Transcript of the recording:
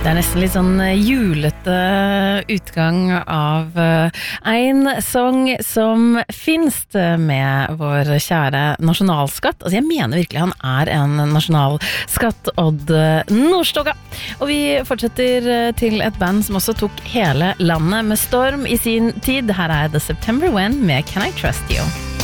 Det nesten litt sånn julete utgang av en sang som finnes med vår kjære nasjonalskatt. Altså jeg mener virkelig han en nasjonalskatt, Odd Nordstoga. Og vi fortsetter til et band som også tok hele landet med storm i sin tid. Her The September When med Can I Trust You?